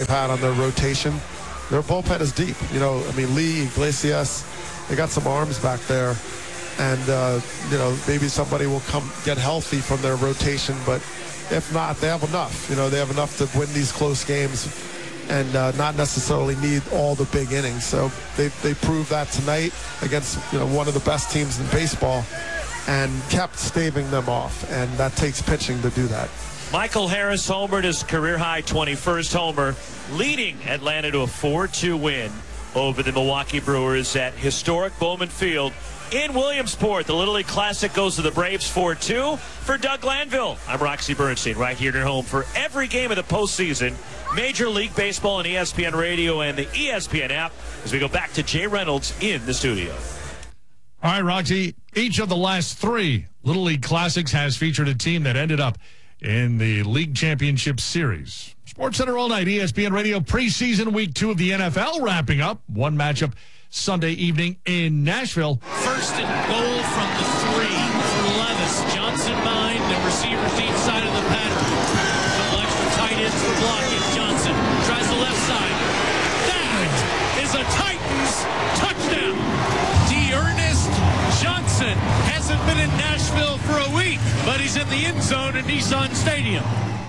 they've had on their rotation. Their bullpen is deep. You know, I mean, Lee, Iglesias, they got some arms back there. And, you know, maybe somebody will come get healthy from their rotation. But if not, they have enough. You know, they have enough to win these close games and not necessarily need all the big innings. So they proved that tonight against, you know, one of the best teams in baseball and kept staving them off. And that takes pitching to do that. Michael Harris homered his career-high 21st homer, leading Atlanta to a 4-2 win over the Milwaukee Brewers at historic Bowman Field in Williamsport. The Little League Classic goes to the Braves 4-2. For Doug Glanville, I'm Roxy Bernstein, right here at your home for every game of the postseason. Major League Baseball on ESPN Radio and the ESPN app as we go back to Jay Reynolds in the studio. All right, Roxy, each of the last three Little League Classics has featured a team that ended up in the League Championship Series. SportsCenter all night, ESPN Radio, preseason week 2 of the NFL wrapping up. One matchup Sunday evening in Nashville. First and goal from the 3 for Levis. Johnson behind the receivers deep side of the pattern. Couple extra tight ends for blocking. Johnson tries the left side. That is a Titans touchdown. D'Ernest Johnson hasn't been in Nashville for a week, but he's in the end zone at Nissan Stadium.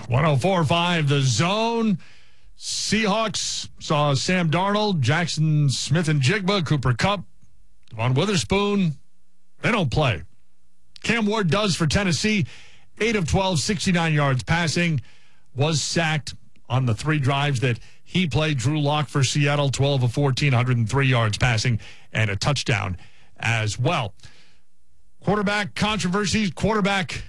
104.5 The Zone. Seahawks saw Sam Darnold, Jackson Smith-Njigba, Cooper Kupp, Devon Witherspoon. They don't play. Cam Ward does for Tennessee. 8 of 12, 69 yards passing. Was sacked on the 3 drives that he played. Drew Lock for Seattle, 12 of 14, 103 yards passing, and a touchdown as well. Quarterback controversies, quarterback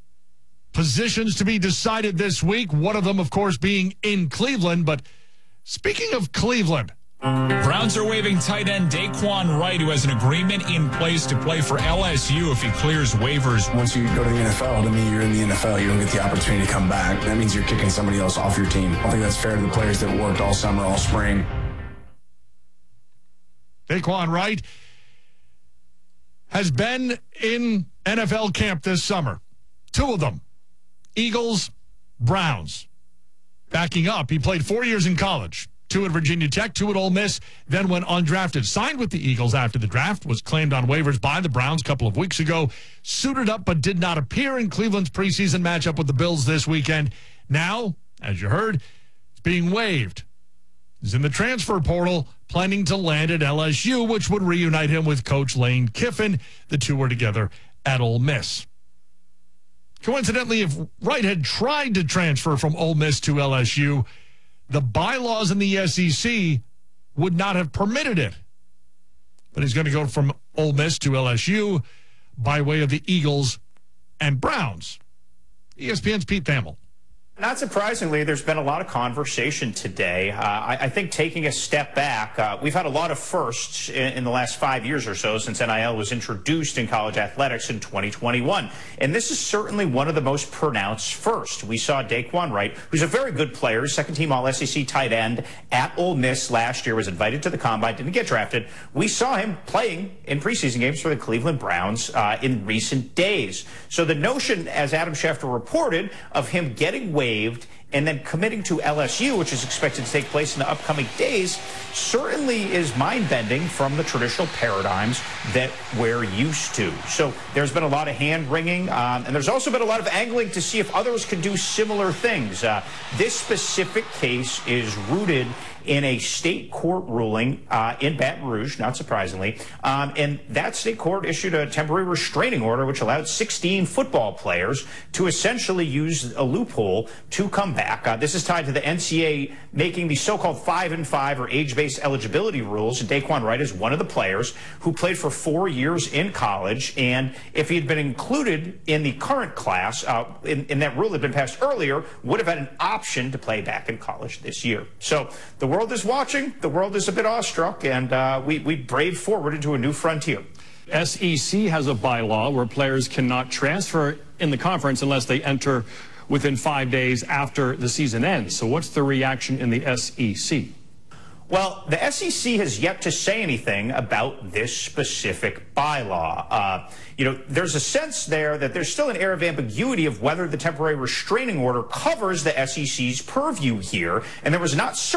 positions to be decided this week. One of them, of course, being in Cleveland. But speaking of Cleveland, Browns are waiving tight end Daquan Wright, who has an agreement in place to play for LSU if he clears waivers. Once you go to the NFL, to me, you're in the NFL. You don't get the opportunity to come back. That means you're kicking somebody else off your team. I don't think that's fair to the players that worked all summer, all spring. Daquan Wright has been in NFL camp this summer. 2 of them. Eagles, Browns. Backing up, he played 4 years in college. 2 at Virginia Tech, 2 at Ole Miss, then went undrafted. Signed with the Eagles after the draft, was claimed on waivers by the Browns a couple of weeks ago. Suited up but did not appear in Cleveland's preseason matchup with the Bills this weekend. Now, as you heard, it's being waived. He's in the transfer portal, planning to land at LSU, which would reunite him with Coach Lane Kiffin. The 2 were together at Ole Miss. Coincidentally, if Wright had tried to transfer from Ole Miss to LSU, the bylaws in the SEC would not have permitted it. But he's going to go from Ole Miss to LSU by way of the Eagles and Browns. ESPN's Pete Thamel. Not surprisingly, there's been a lot of conversation today. I think taking a step back, we've had a lot of firsts in the last 5 years or so since NIL was introduced in college athletics in 2021. And this is certainly one of the most pronounced firsts. We saw Daquan Wright, who's a very good player, second-team All-SEC tight end at Ole Miss last year, was invited to the Combine, didn't get drafted. We saw him playing in preseason games for the Cleveland Browns in recent days. So the notion, as Adam Schefter reported, of him getting waived and then committing to LSU, which is expected to take place in the upcoming days, certainly is mind-bending from the traditional paradigms that we're used to. So there's been a lot of hand-wringing, and there's also been a lot of angling to see if others can do similar things. This specific case is rooted in a state court ruling in Baton Rouge, not surprisingly. And that state court issued a temporary restraining order which allowed 16 football players to essentially use a loophole to come back. This is tied to the NCAA making the so-called 5-and-5 or age-based eligibility rules. And Daquan Wright is one of the players who played for 4 years in college. And if he had been included in the current class, in that rule that had been passed earlier, would have had an option to play back in college this year. So the world is watching. The world is a bit awestruck, and we brave forward into a new frontier. SEC has a bylaw where players cannot transfer in the conference unless they enter within 5 days after the season ends. So what's the reaction in the SEC? Well, the SEC has yet to say anything about this specific bylaw. There's a sense there that there's still an air of ambiguity of whether the temporary restraining order covers the SEC's purview here, and there was not